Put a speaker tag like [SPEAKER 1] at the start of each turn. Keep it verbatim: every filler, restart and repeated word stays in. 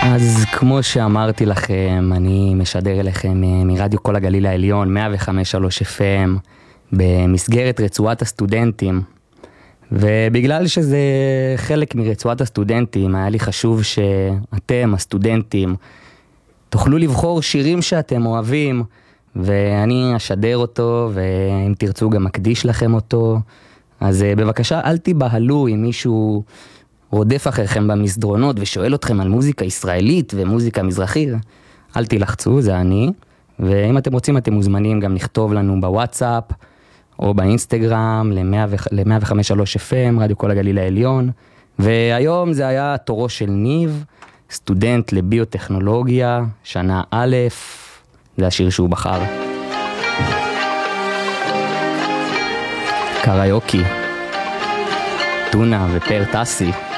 [SPEAKER 1] אז כמו שאמרתי לכם, אני משדר אליכם מרדיו כל הגליל העליון, מאה וחמש נקודה שלוש אף אם, במסגרת רצועת הסטודנטים. ובגלל שזה חלק מרצועת הסטודנטים, היה לי חשוב שאתם, הסטודנטים, תוכלו לבחור שירים שאתם אוהבים, ואני אשדר אותו, ואם תרצו גם מקדיש לכם אותו. אז בבקשה, אל תיבהלו אם מישהו רודף אחריכם במסדרונות ושואל אתכם על מוזיקה ישראלית ומוזיקה מזרחית. אל תלחצו, זה אני. ואם אתם רוצים, אתם מוזמנים גם לכתוב לנו בוואטסאפ, או באינסטגרם, ל-מאה וחמש נקודה שלוש אף אם, רדיו כל הגליל העליון. והיום זה היה תורו של ניב, סטודנט לביוטכנולוגיה, שנה א', זה השיר שהוא בחר. קריוקי, טונה ופר טסי.